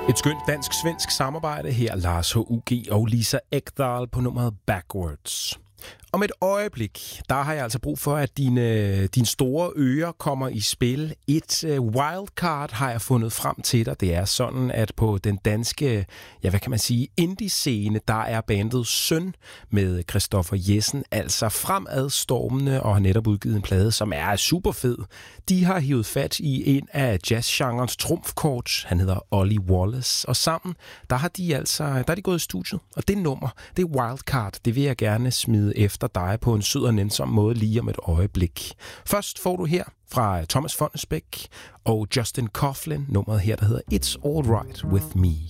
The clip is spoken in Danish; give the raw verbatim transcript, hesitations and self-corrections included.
Et skønt dansk-svensk samarbejde her, Lars H U G og Lisa Ekdahl på nummeret Backwards. Om et øjeblik, der har jeg altså brug for, at dine, dine store ører kommer i spil. Et uh, wildcard har jeg fundet frem til dig. Det er sådan, at på den danske, ja hvad kan man sige, indie-scene, der er bandet Søn med Christoffer Jessen altså fremadstormende og har netop udgivet en plade, som er super fed. De har hivet fat i en af jazzgenrens trumfkort. Han hedder Ollie Wallace, og sammen, der har de altså, der er de gået i studiet. Og det nummer, det er Wildcard, det vil jeg gerne smide efter dig på en sød og nænsom måde lige om et øjeblik. Først får du her fra Thomas Fonnesbæk og Justin Coughlin nummeret her, der hedder It's All Right With Me.